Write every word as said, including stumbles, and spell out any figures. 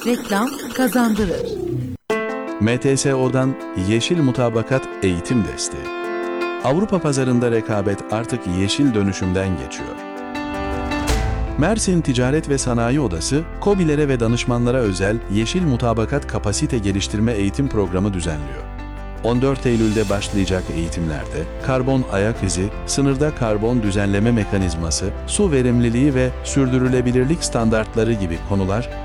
Reklam kazandırır. M T S O'dan Yeşil Mutabakat Eğitim Desteği. Avrupa pazarında rekabet artık yeşil dönüşümden geçiyor. Mersin Ticaret ve Sanayi Odası, KOBİ'lere ve danışmanlara özel Yeşil Mutabakat Kapasite Geliştirme Eğitim Programı düzenliyor. on dört Eylül'de başlayacak eğitimlerde karbon ayak izi, sınırda karbon düzenleme mekanizması, su verimliliği ve sürdürülebilirlik standartları gibi konular